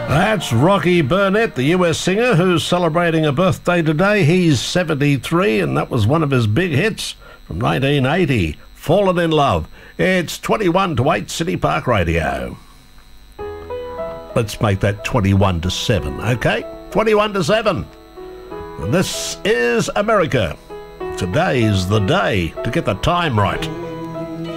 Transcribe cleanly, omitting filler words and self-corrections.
That's Rocky Burnett, the US singer, who's celebrating a birthday today. He's 73, and that was one of his big hits from 1980, Fallen in Love. It's 21 to 8 City Park Radio. Let's make that 21 to 7, okay? 21 to 7. And this is America. Today's the day to get the time right.